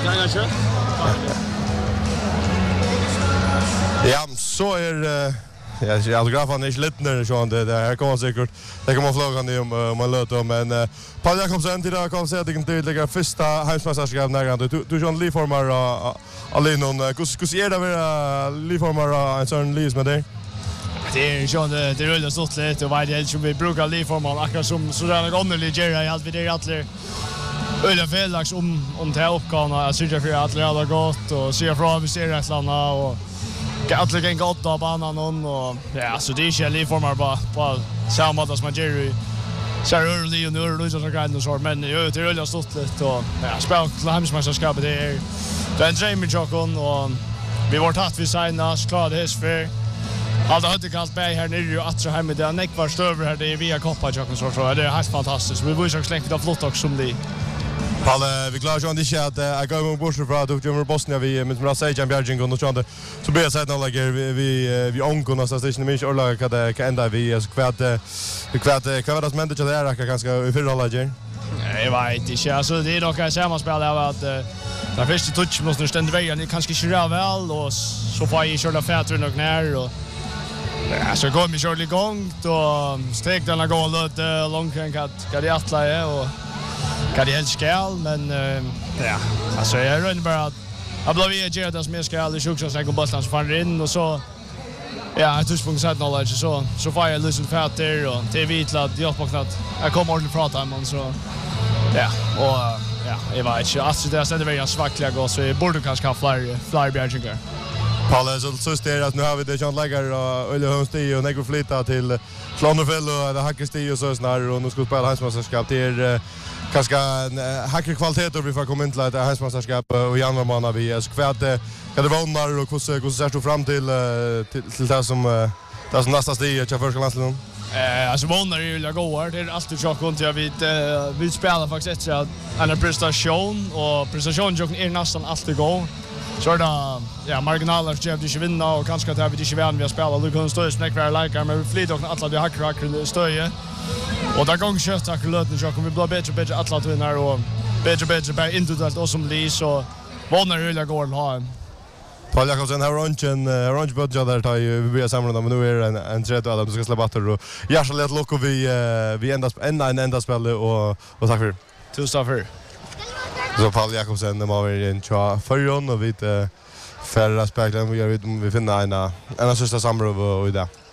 Ja, så ja, autografen är inte lite så det här kommer säkert. Det kommer fråga ni om man låter men Paul Jakobsen till det kan säga att det inte ligger första hemsmästerskap när du John Lee formar alene någon hur det vara Lee formar en sån Lee med dig. Det är ju det rullar stort lite och vad det som vi brukar Lee formar akkurat som så där underligt gör jag allt vi det alla öle feldags om det uppgåvan jag syns för att det har gått och se från vi ser ett landa och alla kan gott av banan och ja så det är ju Lee formar på samma som man gör så early och nu så kan så men det rullar stort lite och ja spel till hemsmästerskapet det är en dream jockon och vi var tatt vi signas klar det är för Alltså hade kallt berg här nere och att så hemma det näck var stöver här det är via koppa jocken så det är helt fantastiskt. Vi vill ju också slänga det flott också som det. Palle, vi klarar ju inte att jag går med bort för att du Bosnia vi med Mara Sejan Bjärging och så så blir så att vi onkona så station minst alla kan ända vi så kvärt det som händer där ganska i förra laget. Nej, vet inte. Alltså det är dock ett sammanspel av att den första touch måste ständigt vägen ni kanske köra väl och så får jag köra fätter nog ner och ja, så går vi kör igång då steg den går lite långt kan det attla och kan det helt skall men ja alltså jag rör bara att jag blev ju ger det som jag ska aldrig sjuka så jag går bara så fan in och så ja jag tror på sätt knowledge så får jag lyssna fätter och det vitlat jag på att jag kommer ordentligt prata om så ja och ja jag vet inte alltså det är så det är svackliga gå så borde kanske ha flyr bjärgingar. Palle, så styr att nu har vi det Jean Lägger och Ölle Hönstig och Negro flytta till Slånderfäll och det Hackestig och så snar och nu ska vi spela hemsmästerskap. Det är kanske en hacker kvalitet vi får komma in till ett hemsmästerskap och januari månad vi är skvärt kan det vara och hur ser du fram till det som nästa steg i första landslaget? Alltså vånar ju jag går det är alltid chock runt jag vi spelar faktiskt en prestation och prestationen är nästan alltid går. Så är det ja marginaler för att inte vinna och kanske att vi inte vinner vi spelar du kan stå snack för like men vi flyter och alla de hackar stöje och där gång kött att löten så kommer vi bli bättre alla vinner och bättre bara inte det och som Lee så vånar ju jag går ha Paul Jakobsen har orange budget där tar ju vi blir samlade men nu är en tredje Adam ska släppa åter och jag ska lätt locka vi ända spel och tack för tusen för så Paul Jakobsen det var en tja förron och vi färra speglar vi finner en sista samråd och det